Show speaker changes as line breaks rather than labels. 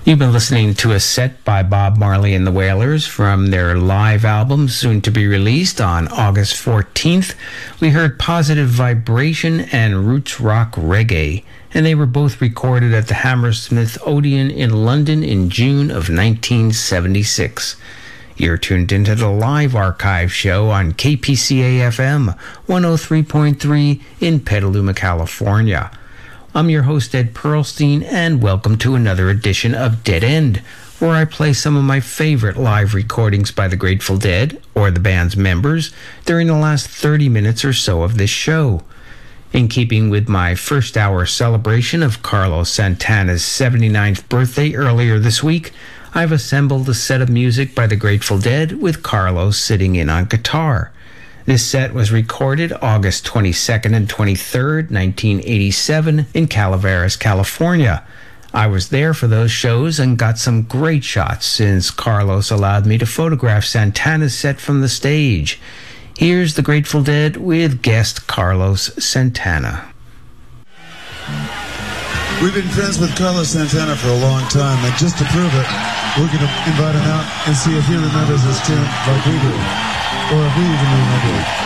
You've been listening to a set by Bob Marley and the Wailers from their live album, soon to be released on August 14th. We heard Positive Vibration and Roots Rock Reggae, and they were both recorded at the Hammersmith Odeon in London in June of 1976. You're tuned into the live archive show on KPCA-FM 103.3 in Petaluma, California. I'm your host, Ed Pearlstein, and welcome to another edition of Dead End, where I play some of my favorite live recordings by the Grateful Dead, or the band's members, during the last 30 minutes or so of this show. In keeping with my first hour celebration of Carlos Santana's 79th birthday earlier this week, I've assembled a set of music by the Grateful Dead with Carlos sitting in on guitar. This set was recorded August 22nd and 23rd, 1987 in Calaveras, California. I was there for those shows and got some great shots since Carlos allowed me to photograph Santana's set from the stage. Here's the Grateful Dead with guest Carlos Santana.
We've been friends with Carlos Santana for a long time, and just to prove it, we're going to invite him out and see if he remembers this tune like we do. Or if we even remember it.